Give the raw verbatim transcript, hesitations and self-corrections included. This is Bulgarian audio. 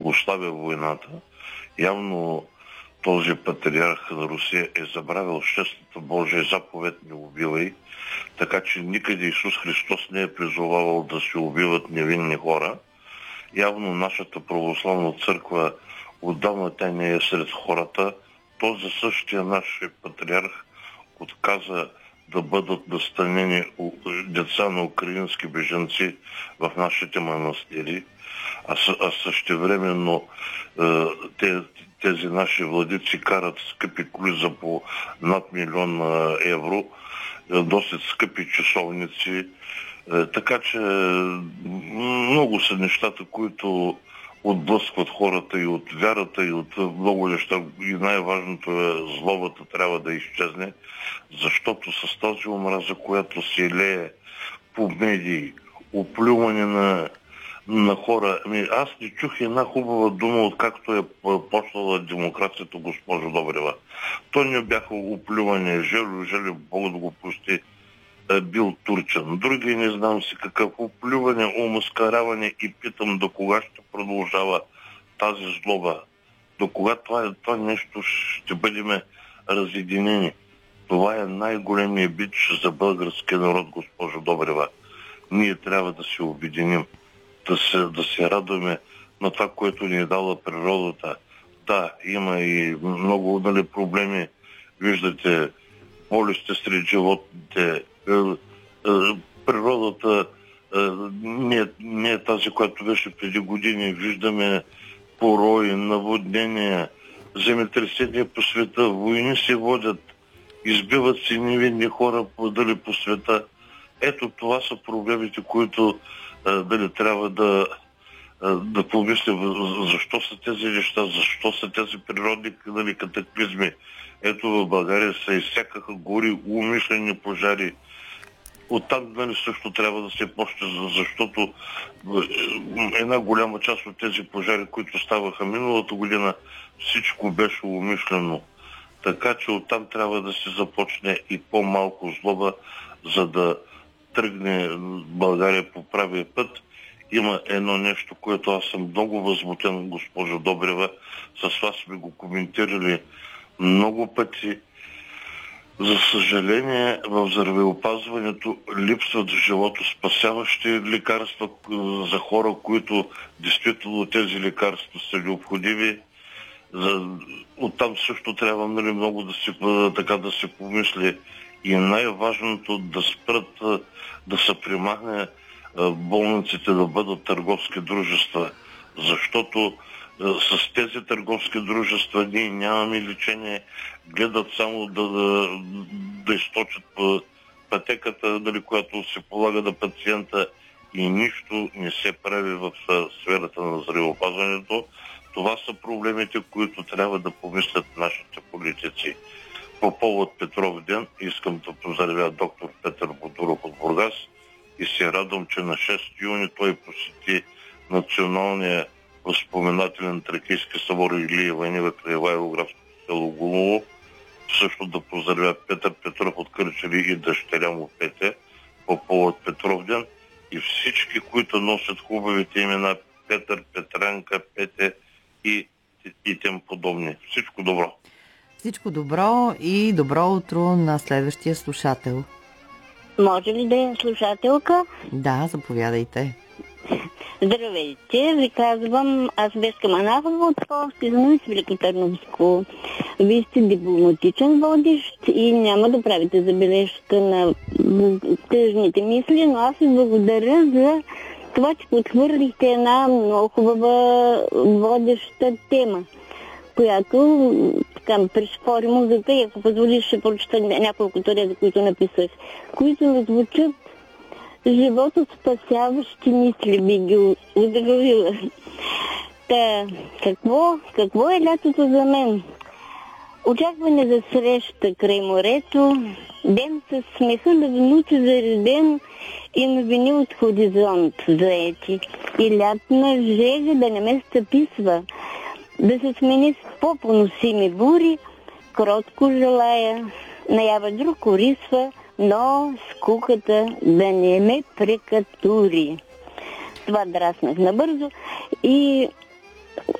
обуславя войната. Явно този патриарх на Русия е забравил шестата Божия заповед "Не убивай", така че никъде Исус Христос не е призовавал да се убиват невинни хора. Явно нашата православна църква отдавна тя не е сред хората. Този същия наш патриарх отказа да бъдат настанени деца на украински бежанци в нашите манастири, а, а същевременно те, тези наши владици карат скъпи коли за по над милион евро, доста скъпи часовници. Така че много са нещата, които отблъскват хората и от вярата, и от много неща. И най-важното е, злобата трябва да изчезне, защото с тази омраза, която се лее по медии, оплюване на, на хора. Ами, аз не чух една хубава дума, откакто е почнала демокрацията, госпожо Добрева. То не бяха оплюване, Желю, Желю, Бог да го пусти, бил турчен. Други не знам си какъв, оплюване, омаскаряване, и питам до кога ще продължава тази злоба. До кога това, това нещо ще бъдем разединени. Това е най-големият бич за българския народ, госпожо Добрева. Ние трябва да се обединим, да се, да се радваме на това, което ни е дала природата. Да, има и много, нали, проблеми. Виждате, болести сред животните. Природата не е, не е тази, която беше преди години. Виждаме порои, наводнения, земетресения по света, войни се водят, избиват се невинни хора дали по света. Ето това са проблемите, които дали трябва да, да помислим защо са тези неща, защо са тези природни, дали, катаклизми. Ето в България се изсякаха гори, умишлени пожари. Оттам, нали, също трябва да се почне, защото една голяма част от тези пожари, които ставаха миналата година, всичко беше умишлено. Така че оттам трябва да се започне и по-малко злоба, за да тръгне България по правия път. Има едно нещо, което аз съм много възмутен, госпожо Добрева. С вас сме го коментирали много пъти. За съжаление, в здравеопазването липсват животоспасяващи лекарства за хора, които действително тези лекарства са необходими. За... Оттам също трябва, нали, много да се, така да се помисли. И най-важното да спрат, да се примахне болниците да бъдат търговски дружества. Защото с тези търговски дружества ние нямаме лечение, гледат само да, да, да източат пътеката, дали, която се полага на пациента, и нищо не се прави в сферата на здравеопазването. Това са проблемите, които трябва да помислят нашите политици. По повод Петров ден искам да поздравя доктор Петър Бодуров от Бургас и се радвам, че на шести юни той посети националния възпоменателен тракийски събор Илиева Нива край Ивайловградско село Гулово. Също да поздравя Петър Петров от Кърджали и дъщеря му Петя по повод Петров ден и всички, които носят хубавите имена Петър, Петранка, Петя и, и тем подобни. Всичко добро! Всичко добро и добро утро на следващия слушател. Може ли да е слушателка? Да, заповядайте. Здравейте, ви казвам, аз Веска Манахова от Полски Знуис, Великотърновско. Вие сте дипломатичен водещ и няма да правите забележка на тъжните мисли, но аз ви благодаря за това, че подхвърлихте една много хубава водеща тема, която така пришпори мозъка, и ако позволиш, ще прочета няколко реда, които написах, които не звучат живото спасяващи мисли, би ги удоволила. Та, какво, какво е лятото за мен? Очакване за среща край морето, ден с смеха на внуци зареден и новини от хоризонт заети. И лятна жега да не ме стъписва, да се смени с по-поносими бури, кротко желая, наява друг корисва, но скуката да не ме прекатури. Това драснах набързо и